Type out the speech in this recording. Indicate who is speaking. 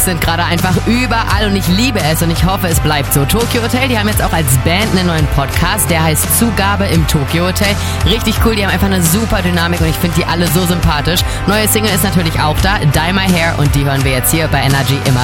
Speaker 1: sind gerade einfach überall und ich liebe es und ich hoffe, es bleibt so. Tokyo Hotel, die haben jetzt auch als Band einen neuen Podcast, der heißt Zugabe im Tokyo Hotel. Richtig cool, die haben einfach eine super Dynamik und ich finde die alle so sympathisch. Neue Single ist natürlich auch da, Dye My Hair, und die hören wir jetzt hier bei Energy immer